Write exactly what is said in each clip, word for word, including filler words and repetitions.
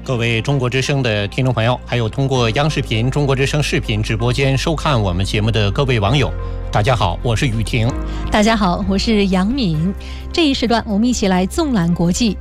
各位中国之声的听众朋友，还有通过央视频中国之声视频直播间收看我们节目的各位网友，大家好，我是雨婷。 大家好，我是杨敏。这一时段我们一起来纵览国际。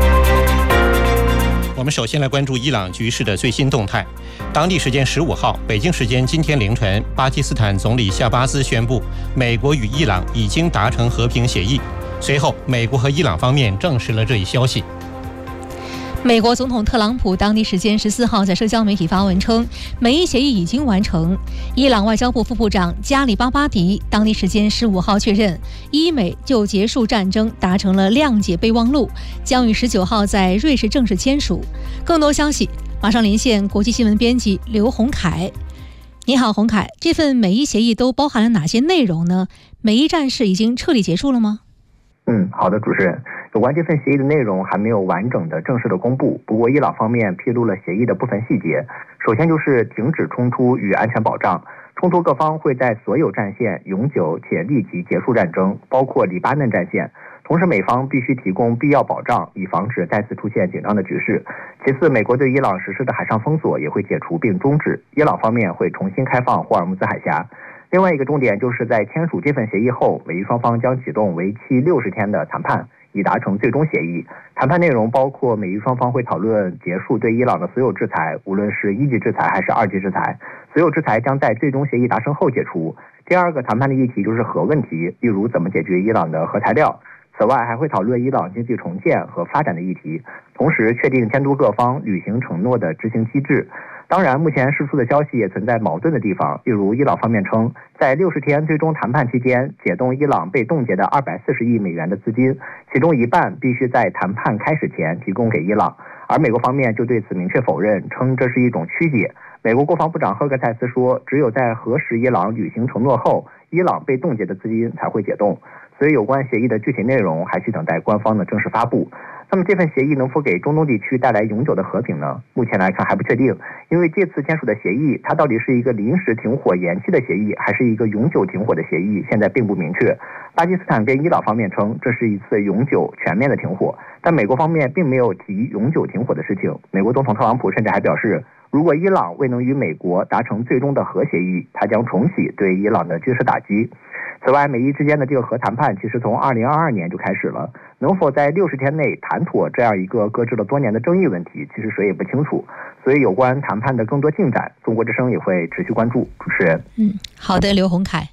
我们首先来关注伊朗局势的最新动态。当地时间十五号，北京时间今天凌晨，巴基斯坦总理夏巴兹宣布，美国与伊朗已经达成和平协议。随后，美国和伊朗方面证实了这一消息。 美国总统特朗普当地时间十四号在社交媒体发文称，美伊协议已经完成。伊朗外交部副部长加里巴巴迪当地时间十五号确认，伊美就结束战争达成了谅解备忘录，将于十九号在瑞士正式签署。更多消息，马上连线国际新闻编辑刘洪凯。你好，洪凯，这份美伊协议都包含了哪些内容呢？美伊战事已经彻底结束了吗？ 嗯，好的，主持人。有关这份协议的内容还没有完整的正式的公布，不过伊朗方面披露了协议的部分细节。首先就是停止冲突与安全保障，冲突各方会在所有战线永久且立即结束战争，包括黎巴嫩战线。同时美方必须提供必要保障，以防止再次出现紧张的局势。其次，美国对伊朗实施的海上封锁也会解除并终止，伊朗方面会重新开放霍尔木兹海峡。另外一个重点就是在签署这份协议后，美伊双方将启动为期六十天的谈判，以达成最终协议。谈判内容包括美伊双方会讨论结束对伊朗的所有制裁，无论是一级制裁还是二级制裁，所有制裁将在最终协议达成后解除。第二个谈判的议题就是核问题，例如怎么解决伊朗的核材料。此外还会讨论伊朗经济重建和发展的议题，同时确定监督各方履行承诺的执行机制。当然，目前释出的消息也存在矛盾的地方，例如伊朗方面称，在六十天最终谈判期间解冻伊朗被冻结的二百四十亿美元的资金，其中一半必须在谈判开始前提供给伊朗，而美国方面就对此明确否认，称这是一种曲解。美国国防部长赫克塞斯说，只有在核实伊朗履行承诺后，伊朗被冻结的资金才会解冻。所以有关协议的具体内容还需等待官方的正式发布。那么这份协议能否给中东地区带来永久的和平呢？目前来看还不确定，因为这次签署的协议，它到底是一个临时停火延期的协议，还是一个永久停火的协议，现在并不明确。巴基斯坦跟伊朗方面称这是一次永久全面的停火，但美国方面并没有提永久停火的事情。美国总统特朗普甚至还表示，如果伊朗未能与美国达成最终的核协议，他将重启对伊朗的军事打击。此外，美伊之间的这个核谈判其实从二零二二年就开始了，能否在六十天内谈妥这样一个搁置了多年的争议问题，其实谁也不清楚。所以有关谈判的更多进展，中国之声也会持续关注。主持人， 嗯，好的，刘洪凯。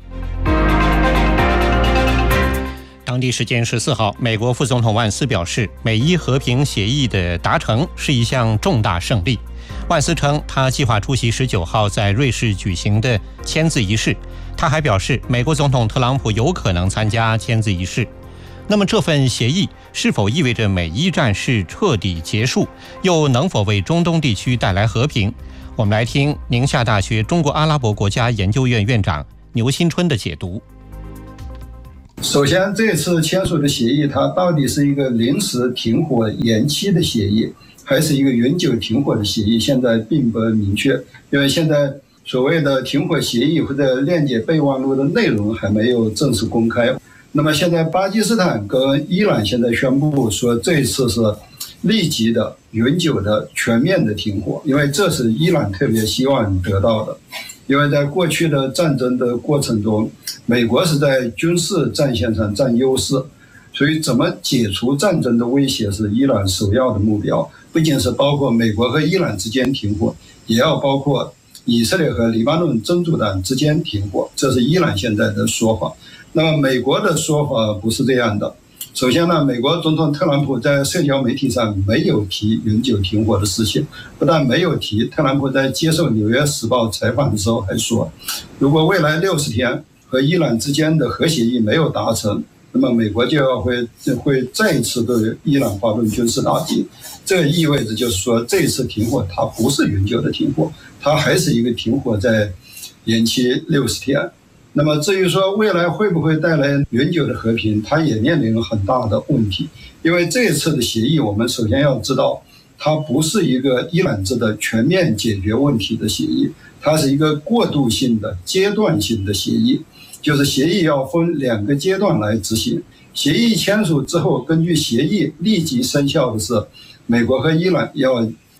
当地时间十四号，美国副总统万斯表示，美伊和平协议的达成是一项重大胜利。万斯称，他计划出席十九号在瑞士举行的签字仪式。他还表示，美国总统特朗普有可能参加签字仪式。那么这份协议是否意味着美伊战事彻底结束，又能否为中东地区带来和平？我们来听宁夏大学中国阿拉伯国家研究院院长牛新春的解读。 首先，这次签署的协议，它到底是一个临时停火延期的协议，还是一个永久停火的协议，现在并不明确。因为现在所谓的停火协议或者谅解备忘录的内容还没有正式公开。那么现在巴基斯坦跟伊朗现在宣布说，这次是立即的、永久的、全面的停火，因为这是伊朗特别希望得到的。因为在过去的战争的过程中，美国是在军事战线上占优势，所以怎么解除战争的威胁是伊朗首要的目标，不仅是包括美国和伊朗之间停火，也要包括以色列和黎巴嫩真主党之间停火，这是伊朗现在的说法。那么美国的说法不是这样的。首先呢，美国总统特朗普在社交媒体上没有提永久停火的事情，不但没有提，特朗普在接受《纽约时报》采访的时候还说，如果未来六十天和伊朗之间的核协议没有达成，那么美国就要会会再一次对伊朗发动军事打击。这意味着就是说，这次停火它不是永久的停火，它还是一个停火在延期六十天。那么至于说未来会不会带来永久的和平，它也面临很大的问题。因为这次的协议，我们首先要知道，它不是一个伊朗制的全面解决问题的协议，它是一个过渡性的阶段性的协议，就是协议要分两个阶段来执行。协议签署之后，根据协议立即生效的是美国和伊朗要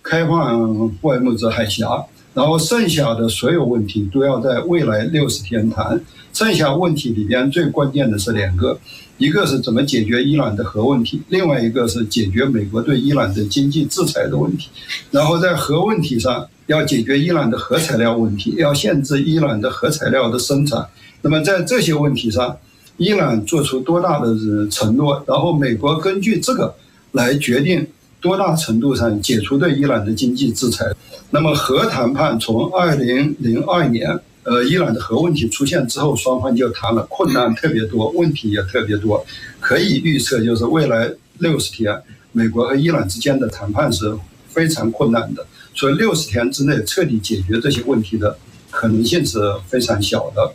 开放霍尔木兹海峡，然后剩下的所有问题都要在未来六十天谈。剩下问题里边最关键的是两个，一个是怎么解决伊朗的核问题，另外一个是解决美国对伊朗的经济制裁的问题。然后在核问题上要解决伊朗的核材料问题，要限制伊朗的核材料的生产。那么在这些问题上，伊朗做出多大的承诺，然后美国根据这个来决定多大程度上解除对伊朗的经济制裁。那么核谈判从二零零二年呃，伊朗的核问题出现之后，双方就谈了，困难特别多，问题也特别多，可以预测就是未来六十天，美国和伊朗之间的谈判是非常困难的，所以六十天之内彻底解决这些问题的可能性是非常小的。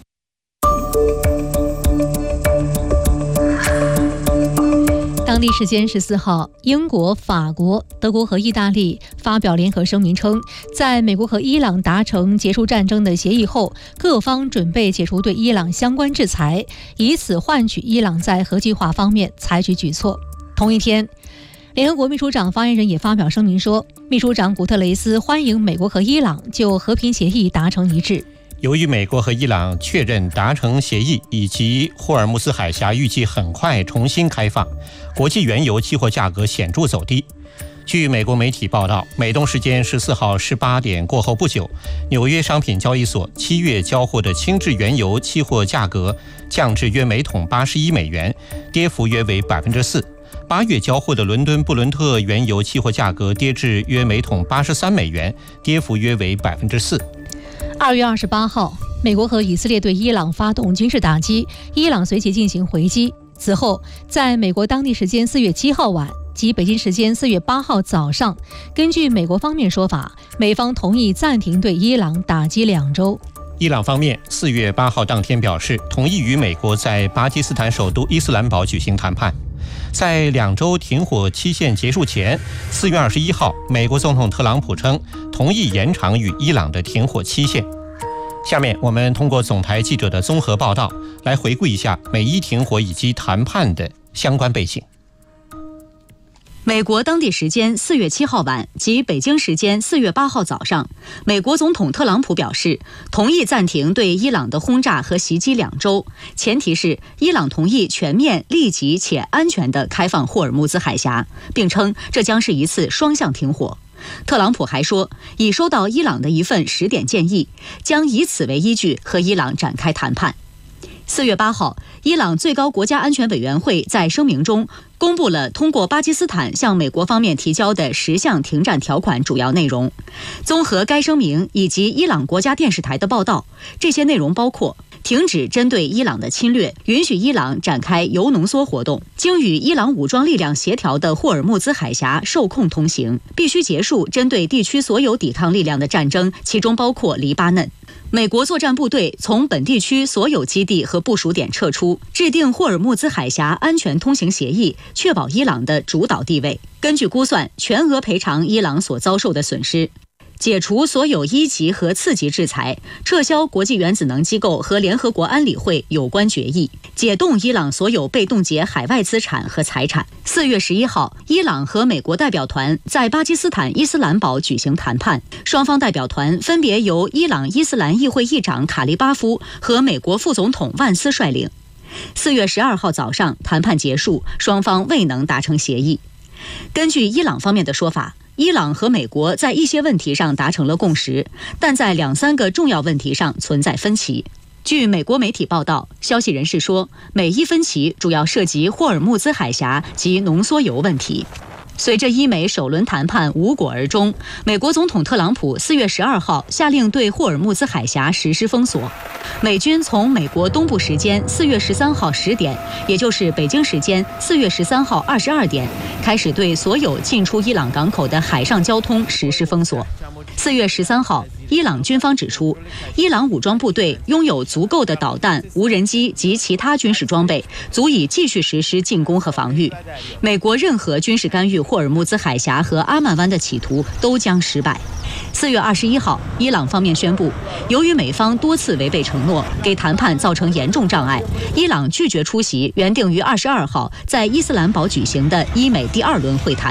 当地时间十四号，英国、法国、德国和意大利发表联合声明称，在美国和伊朗达成结束战争的协议后，各方准备解除对伊朗相关制裁，以此换取伊朗在核计划方面采取举措。同一天，联合国秘书长发言人也发表声明说，秘书长古特雷斯欢迎美国和伊朗就和平协议达成一致。 由于美国和伊朗确认达成协议，以及霍尔木兹海峡预计很快重新开放，国际原油期货价格显著走低。据美国媒体报道，美东时间十四号十八点过后不久，纽约商品交易所七月交货的轻质原油期货价格降至约每桶八十一美元，跌幅约为百分之四。八月交货的伦敦布伦特原油期货价格跌至约每桶八十三美元，跌幅约为百分之四。 二月二十八号，美国和以色列对伊朗发动军事打击，伊朗随即进行回击。此后，在美国当地时间四月七号晚及北京时间四月八号早上，根据美国方面说法，美方同意暂停对伊朗打击两周。 伊朗方面四月八号当天表示，同意与美国在巴基斯坦首都伊斯兰堡举行谈判。在两周停火期限结束前，四月二十一号，美国总统特朗普称同意延长与伊朗的停火期限。下面我们通过总台记者的综合报道，来回顾一下美伊停火以及谈判的相关背景。 美国当地时间四月七号晚及北京时间四月八号早上，美国总统特朗普表示，同意暂停对伊朗的轰炸和袭击两周，前提是伊朗同意全面、立即且安全地开放霍尔木兹海峡，并称这将是一次双向停火。特朗普还说，已收到伊朗的一份十点建议，将以此为依据和伊朗展开谈判。四月八号，伊朗最高国家安全委员会在声明中公布了通过巴基斯坦向美国方面提交的十项停战条款主要内容。综合该声明以及伊朗国家电视台的报道，这些内容包括停止针对伊朗的侵略，允许伊朗展开铀浓缩活动，经与伊朗武装力量协调的霍尔木兹海峡受控通行，必须结束针对地区所有抵抗力量的战争，其中包括黎巴嫩。美国作战部队从本地区所有基地和部署点撤出，制定霍尔木兹海峡安全通行协议，确保伊朗的主导地位。根据估算，全额赔偿伊朗所遭受的损失。解除所有一级和次级制裁，撤销国际原子能机构和联合国安理会有关决议，解冻伊朗所有被冻结海外资产和财产。四月十一号，伊朗和美国代表团在巴基斯坦伊斯兰堡举行谈判，双方代表团分别由伊朗伊斯兰议会议长卡利巴夫和美国副总统万斯率领。四月十二号早上，谈判结束，双方未能达成协议。根据伊朗方面的说法，伊朗和美国在一些问题上达成了共识，但在两三个重要问题上存在分歧。据美国媒体报道，消息人士说，美伊分歧主要涉及霍尔木兹海峡及浓缩铀问题。随着伊美首轮谈判无果而终，美国总统特朗普四月十二号下令对霍尔木兹海峡实施封锁。美军从美国东部时间四月十三号十点，也就是北京时间四月十三号二十二点，开始对所有进出伊朗港口的海上交通实施封锁。四月十三号，伊朗军方指出，伊朗武装部队拥有足够的导弹、无人机及其他军事装备，足以继续实施进攻和防御。美国任何军事干预霍尔木兹海峡和阿曼湾的企图都将失败。四月二十一号，伊朗方面宣布，由于美方多次违背承诺，给谈判造成严重障碍，伊朗拒绝出席原定于二十二号在伊斯兰堡举行的伊美第二轮会谈。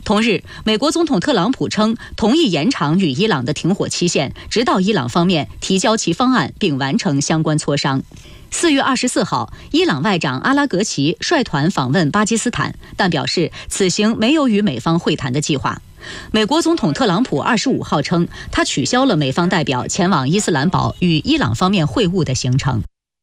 同日，美国总统特朗普称同意延长与伊朗的停火期限，直到伊朗方面提交其方案并完成相关磋商。四月二十四号，伊朗外长阿拉格齐率团访问巴基斯坦，但表示此行没有与美方会谈的计划。美国总统特朗普二十五号称，他取消了美方代表前往伊斯兰堡与伊朗方面会晤的行程。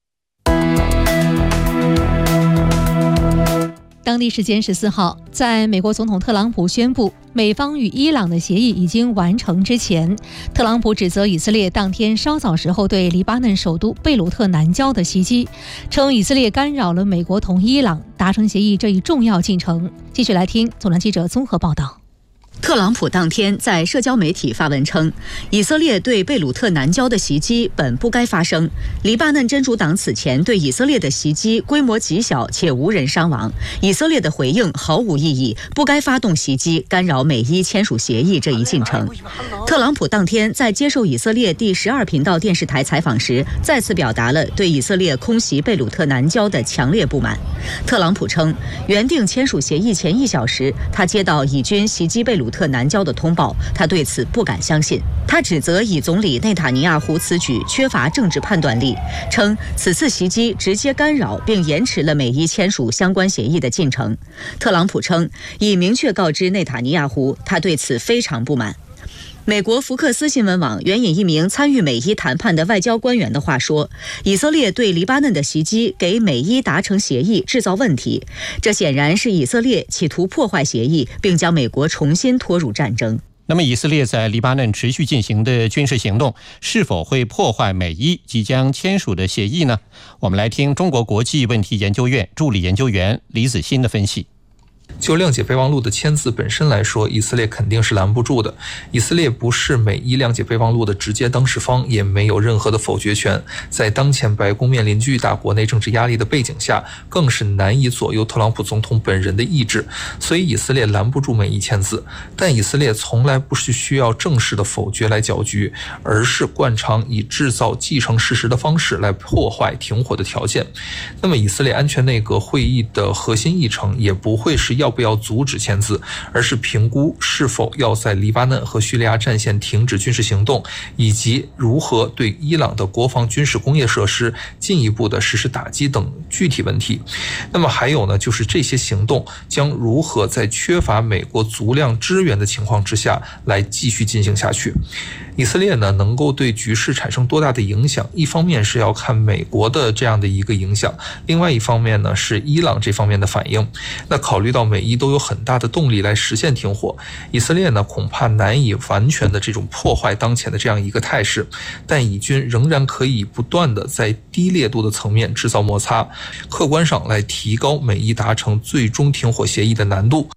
当地时间十四号，在美国总统特朗普宣布美方与伊朗的协议已经完成之前，特朗普指责以色列当天稍早时候对黎巴嫩首都贝鲁特南郊的袭击，称以色列干扰了美国同伊朗达成协议这一重要进程。继续来听总台记者综合报道。 特朗普当天在社交媒体发文称，以色列对贝鲁特南郊的袭击本不该发生。黎巴嫩真主党此前对以色列的袭击规模极小且无人伤亡，以色列的回应毫无意义，不该发动袭击，干扰美伊签署协议这一进程。特朗普当天在接受以色列第十二频道电视台采访时，再次表达了对以色列空袭贝鲁特南郊的强烈不满。特朗普称，原定签署协议前一小时，他接到以军袭击贝鲁特南郊的通报，他对此不敢相信。他指责以总理内塔尼亚胡此举缺乏政治判断力，称此次袭击直接干扰并延迟了美伊签署相关协议的进程。特朗普称，已明确告知内塔尼亚胡，他对此非常不满。美国福克斯新闻网援引一名参与美伊谈判的外交官员的话说，以色列对黎巴嫩的袭击给美伊达成协议制造问题，这显然是以色列企图破坏协议，并将美国重新拖入战争。 那么以色列在黎巴嫩持续进行的军事行动是否会破坏美伊即将签署的协议呢？我们来听中国国际问题研究院助理研究员李子欣的分析。 就谅解备忘录的签字本身来说，以色列肯定是拦不住的。以色列不是美伊谅解备忘录的直接当事方，也没有任何的否决权。在当前白宫面临巨大国内政治压力的背景下，更是难以左右特朗普总统本人的意志，所以以色列拦不住美伊签字。但以色列从来不是需要正式的否决来搅局，而是惯常以制造既成事实的方式来破坏停火的条件。那么以色列安全内阁会议的核心议程也不会是要不要阻止签字，而是评估是否要在黎巴嫩和叙利亚战线停止军事行动，以及如何对伊朗的国防军事工业设施进一步的实施打击等具体问题。那么还有呢，就是这些行动将如何在缺乏美国足量支援的情况之下来继续进行下去。以色列呢能够对局势产生多大的影响，一方面是要看美国的这样的一个影响，另外一方面呢是伊朗这方面的反应。那考虑到美伊都有很大的动力来实现停火，以色列呢恐怕难以完全的这种破坏当前的这样一个态势，但以军仍然可以不断的在低烈度的层面制造摩擦，客观上来提高美伊达成最终停火协议的难度。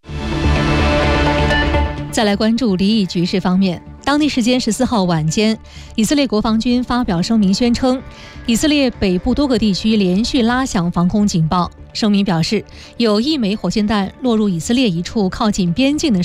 再来关注离异局势方面，当地时间十四号晚间，以色列国防军发表声明宣称，以色列北部多个地区连续拉响防空警报。声明表示，有一枚火箭弹落入以色列一处靠近边境的